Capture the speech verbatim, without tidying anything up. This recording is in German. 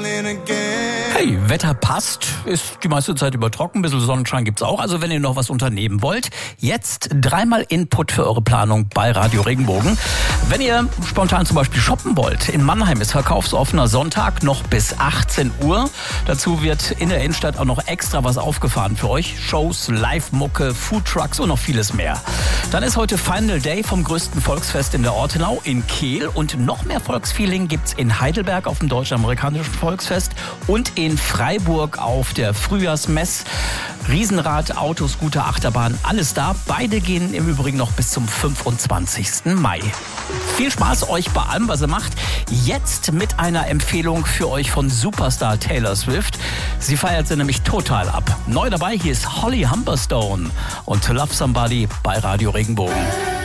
Hey, Wetter passt, ist die meiste Zeit über trocken, ein bisschen Sonnenschein gibt's auch. Also wenn ihr noch was unternehmen wollt, jetzt dreimal Input für eure Planung bei Radio Regenbogen. Wenn ihr spontan zum Beispiel shoppen wollt, in Mannheim ist verkaufsoffener Sonntag noch bis achtzehn Uhr. Dazu wird in der Innenstadt auch noch extra was aufgefahren für euch. Shows, Live-Mucke, Foodtrucks und noch vieles mehr. Dann ist heute Final Day vom größten Volksfest in der Ortenau in Kehl. Und noch mehr Volksfeeling gibt's in Heidelberg auf dem deutsch-amerikanischen Volksfest und in Freiburg auf der Frühjahrsmess. Riesenrad, Autos, Scooter, Achterbahn, alles da. Beide gehen im Übrigen noch bis zum fünfundzwanzigsten Mai. Viel Spaß euch bei allem, was ihr macht. Jetzt mit einer Empfehlung für euch von Superstar Taylor Swift. Sie feiert sie nämlich total ab. Neu dabei, hier ist Holly Humberstone und To Love Somebody bei Radio Regenbogen.